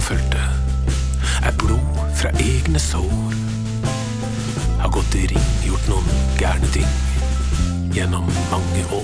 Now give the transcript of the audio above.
jeg følte, blod fra egne sår. Har gått i ring, gjort noen gærne ting gjennom mange år.